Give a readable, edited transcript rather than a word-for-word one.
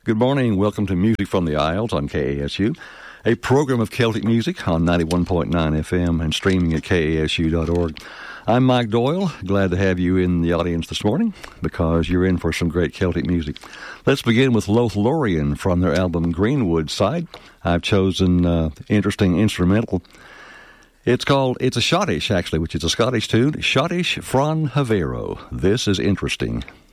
Good morning. Welcome to Music from the Isles on KASU, a program of Celtic music on 91.9 FM and streaming at kasu.org. I'm Mike Doyle. Glad to have you in the audience this morning because you're in for some great Celtic music. Let's begin with Lothlorien from their album Greenwood Side. I've chosen interesting instrumental. It's a Schottish, actually, which is a Scottish tune, Schottish Fran Havero. This is interesting.